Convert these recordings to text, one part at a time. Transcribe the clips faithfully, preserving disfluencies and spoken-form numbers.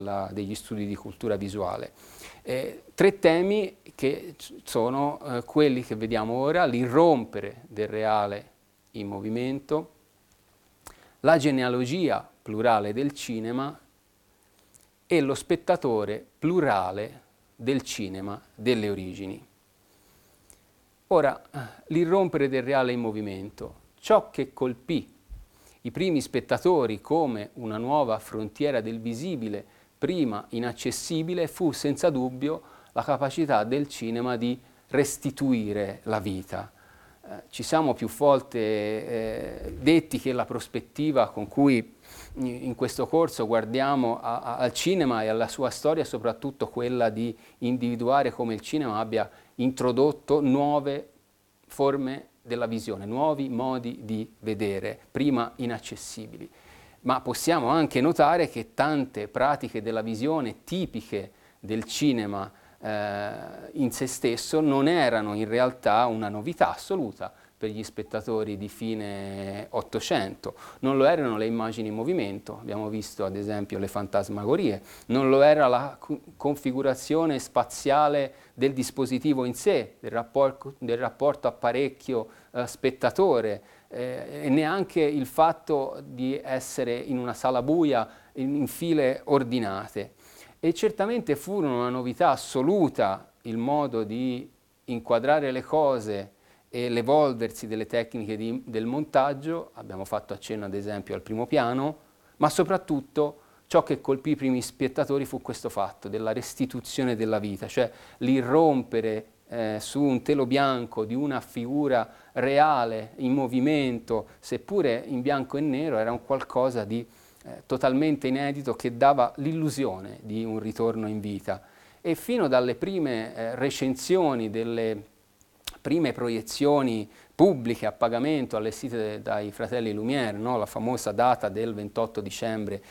la, degli studi di cultura visuale. Eh, tre temi che sono eh, quelli che vediamo ora: l'irrompere del reale in movimento, la genealogia plurale del cinema e lo spettatore plurale del cinema delle origini. Ora, l'irrompere del reale in movimento, ciò che colpì i primi spettatori come una nuova frontiera del visibile, prima inaccessibile, fu senza dubbio la capacità del cinema di restituire la vita. Eh, ci siamo più volte eh, detti che la prospettiva con cui in questo corso guardiamo a, a, al cinema e alla sua storia è soprattutto quella di individuare come il cinema abbia introdotto nuove forme della visione, nuovi modi di vedere, prima inaccessibili. Ma possiamo anche notare che tante pratiche della visione tipiche del cinema eh, in se stesso non erano in realtà una novità assoluta per gli spettatori di fine Ottocento. Non lo erano le immagini in movimento, abbiamo visto ad esempio le fantasmagorie, non lo era la configurazione spaziale del dispositivo in sé, del rapporto, del rapporto apparecchio-spettatore, eh, e neanche il fatto di essere in una sala buia in, in file ordinate. E certamente furono una novità assoluta il modo di inquadrare le cose e l'evolversi delle tecniche di, del montaggio, abbiamo fatto accenno ad esempio al primo piano, ma soprattutto ciò che colpì i primi spettatori fu questo fatto della restituzione della vita, cioè l'irrompere eh, su un telo bianco di una figura reale, in movimento, seppure in bianco e nero, era un qualcosa di eh, totalmente inedito che dava l'illusione di un ritorno in vita. E fino dalle prime eh, recensioni delle prime proiezioni pubbliche a pagamento allestite dai fratelli Lumière, no? La famosa data del ventotto dicembre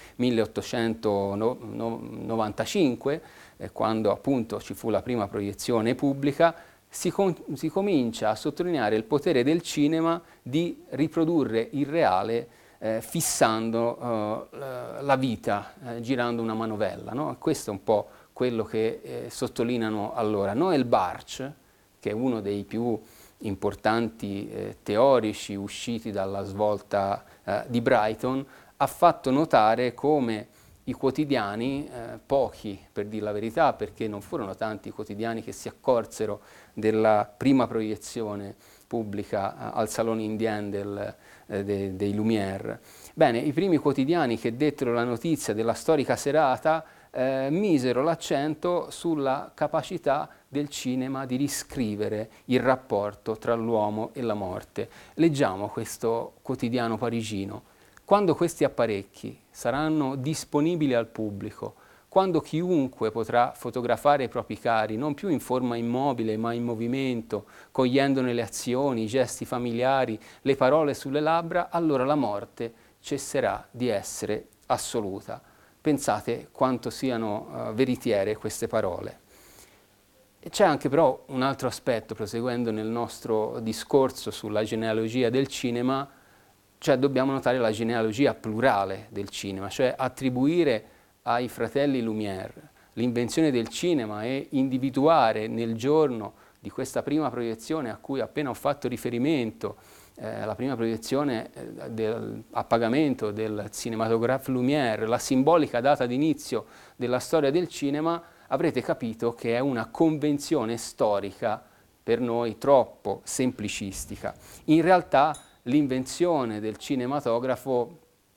milleottocentonovantacinque, eh, quando appunto ci fu la prima proiezione pubblica, si, com si comincia a sottolineare il potere del cinema di riprodurre il reale eh, fissando eh, la vita, eh, girando una manovella. No? Questo è un po' quello che eh, sottolineano allora. Noel Bartsch, che è uno dei più importanti eh, teorici usciti dalla svolta eh, di Brighton, ha fatto notare come i quotidiani, eh, pochi per dire la verità, perché non furono tanti i quotidiani che si accorsero della prima proiezione pubblica eh, al Salone Indien del, eh, de, dei Lumière. Bene, i primi quotidiani che dettero la notizia della storica serata eh, misero l'accento sulla capacità del cinema di riscrivere il rapporto tra l'uomo e la morte. Leggiamo questo quotidiano parigino. Quando questi apparecchi saranno disponibili al pubblico, quando chiunque potrà fotografare i propri cari, non più in forma immobile ma in movimento, cogliendone le azioni, i gesti familiari, le parole sulle labbra, allora la morte cesserà di essere assoluta. Pensate quanto siano uh, veritiere queste parole. C'è anche però un altro aspetto, proseguendo nel nostro discorso sulla genealogia del cinema, cioè dobbiamo notare la genealogia plurale del cinema, cioè attribuire ai fratelli Lumière l'invenzione del cinema e individuare nel giorno di questa prima proiezione a cui appena ho fatto riferimento, eh, la prima proiezione eh, del, a pagamento del Cinématographe Lumière, la simbolica data d'inizio della storia del cinema, avrete capito che è una convenzione storica per noi troppo semplicistica. In realtà l'invenzione del cinematografo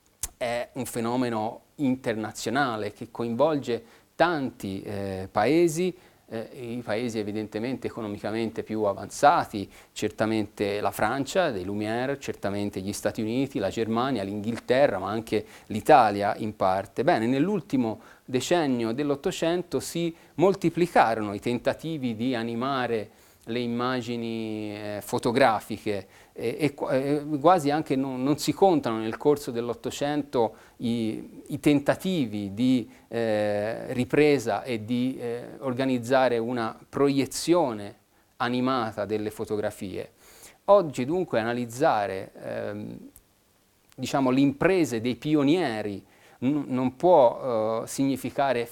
è un fenomeno internazionale che coinvolge tanti eh, paesi, eh, i paesi evidentemente economicamente più avanzati, certamente la Francia dei Lumière, certamente gli Stati Uniti, la Germania, l'Inghilterra, ma anche l'Italia in parte. Bene, nell'ultimo decennio dell'Ottocento si moltiplicarono i tentativi di animare le immagini eh, fotografiche e, e, e quasi anche non, non si contano nel corso dell'Ottocento i, i tentativi di eh, ripresa e di eh, organizzare una proiezione animata delle fotografie. Oggi dunque analizzare ehm, diciamo, le imprese dei pionieri n- non può eh, significare